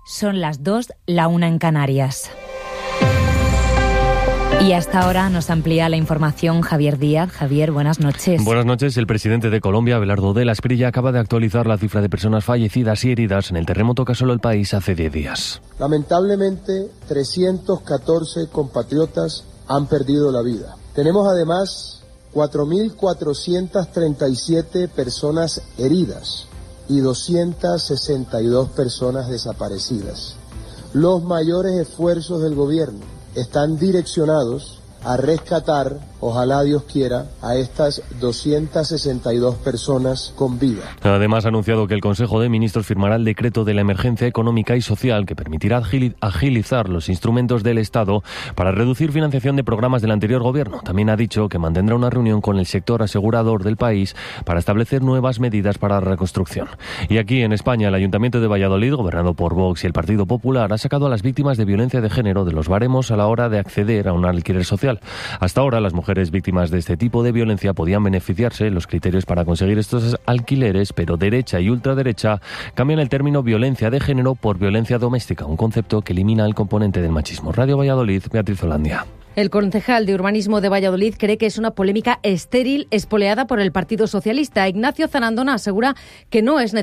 Son las 2, la 1 en Canarias. Y hasta ahora nos amplía la información Javier Díaz. Javier, buenas noches. Buenas noches. El presidente de Colombia, Abelardo de la Espriella, acaba de actualizar la cifra de personas fallecidas y heridas en el terremoto que asoló el país hace 10 días. Lamentablemente, 314 compatriotas han perdido la vida. Tenemos además 4.437 personas heridas y 262 personas desaparecidas. Los mayores esfuerzos del gobierno están direccionados a rescatar, ojalá Dios quiera, a estas 262 personas con vida. Además, ha anunciado que el Consejo de Ministros firmará el decreto de la emergencia económica y social que permitirá agilizar los instrumentos del Estado para reducir financiación de programas del anterior gobierno. También ha dicho que mantendrá una reunión con el sector asegurador del país para establecer nuevas medidas para la reconstrucción. Y aquí, en España, el Ayuntamiento de Valladolid, gobernado por Vox y el Partido Popular, ha sacado a las víctimas de violencia de género de los baremos a la hora de acceder a un alquiler social. Hasta ahora, las mujeres víctimas de este tipo de violencia podían beneficiarse. Los criterios para conseguir estos alquileres, pero derecha y ultraderecha cambian el término violencia de género por violencia doméstica, un concepto que elimina el componente del machismo. Radio Valladolid, Beatriz Olandia. El concejal de Urbanismo de Valladolid cree que es una polémica estéril espoleada por el Partido Socialista. Ignacio Zarandona asegura que no es necesario